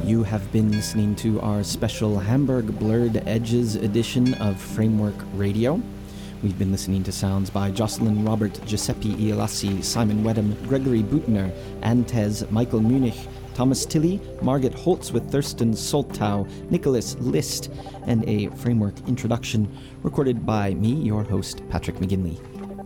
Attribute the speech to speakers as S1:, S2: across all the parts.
S1: You have been listening to our special Hamburg Blurred Edges edition of Framework Radio. We've been listening to sounds by Jocelyn Robert, Giuseppe Iolassi, Simon Wedham, Gregory Butner, Antez, Michael Munich, Thomas Tilley, Margaret Holtz with Thurston Soltau, Nicholas List, and a Framework introduction recorded by me, your host, Patrick McGinley.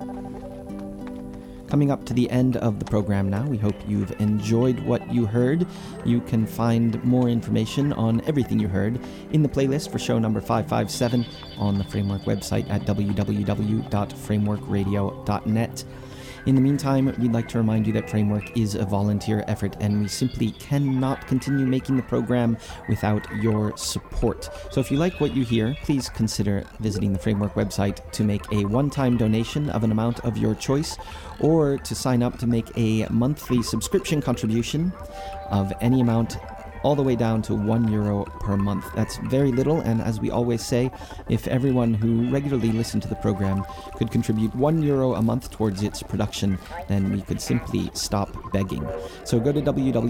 S1: Coming up to the end of the program now, we hope you've enjoyed what you heard. You can find more information on everything you heard in the playlist for show number 557 on the Framework website at www.frameworkradio.net. In the meantime, we'd like to remind you that Framework is a volunteer effort and we simply cannot continue making the program without your support. So if you like what you hear, please consider visiting the Framework website to make a one-time donation of an amount of your choice, or to sign up to make a monthly subscription contribution of any amount all the way down to €1 per month. That's very little, and as we always say, if everyone who regularly listened to the program could contribute €1 a month towards its production, then we could simply stop begging. So go to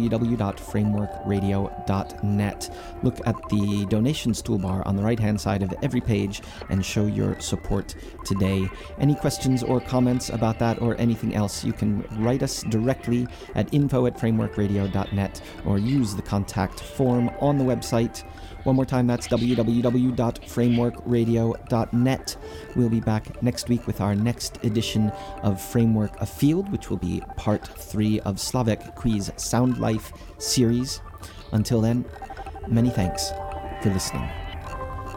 S1: www.frameworkradio.net, look at the donations toolbar on the right-hand side of every page, and show your support today. Any questions or comments about that or anything else, you can write us directly at info@frameworkradio.net or use the contact form on the website. One more time, that's www.frameworkradio.net. We'll be back next week with our next edition of Framework Afield, which will be part 3 of Slavek Quiz Sound Life series. Until then, many thanks for listening.